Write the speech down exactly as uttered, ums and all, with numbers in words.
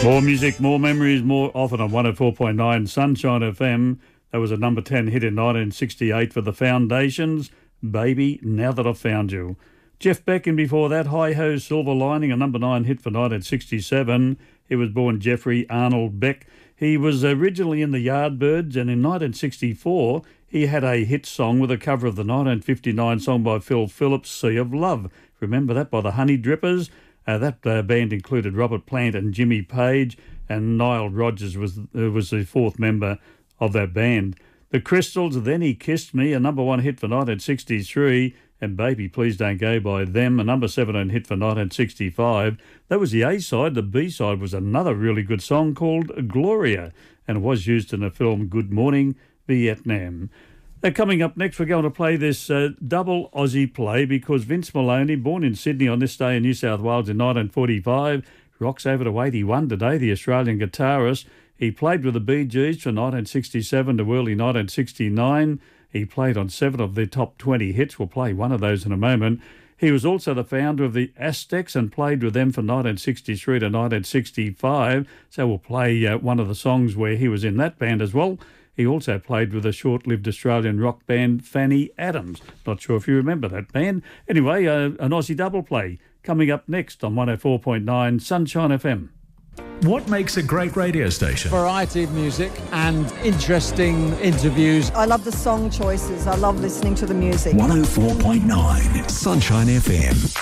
More music, more memories, more often on one oh four point nine Sunshine F M. That was a number ten hit in nineteen sixty-eight for the Foundations, Baby, Now That I've Found You. Jeff Beck, and before that, Hi Ho Silver Lining, a number nine hit for nineteen sixty-seven. He was born Jeffrey Arnold Beck. He was originally in the Yardbirds, and in nineteen sixty-four he had a hit song with a cover of the nineteen fifty-nine song by Phil Phillips, Sea of Love. Remember that, by the Honey Drippers? Uh, that uh, band included Robert Plant and Jimmy Page, and Nile Rodgers was uh, was the fourth member of that band. The Crystals, Then He Kissed Me, a number one hit for nineteen sixty-three, and Baby Please Don't Go by them, a number seventeen hit for nineteen sixty-five. That was the A-side. The B-side was another really good song called Gloria, and it was used in the film Good Morning Vietnam. Uh, coming up next, we're going to play this uh, double Aussie play, because Vince Maloney, born in Sydney on this day in New South Wales in nineteen forty-five, rocks over to eighty-one today, the Australian guitarist. He played with the Bee Gees from nineteen sixty-seven to early nineteen sixty-nine. He played on seven of their top twenty hits. We'll play one of those in a moment. He was also the founder of the Aztecs and played with them from nineteen sixty-three to nineteen sixty-five. So we'll play uh, one of the songs where he was in that band as well. He also played with the short-lived Australian rock band Fanny Adams. Not sure if you remember that band. Anyway, uh, an Aussie double play coming up next on one oh four point nine Sunshine F M. What makes a great radio station? Variety of music and interesting interviews. I love the song choices. I love listening to the music. one oh four point nine Sunshine F M.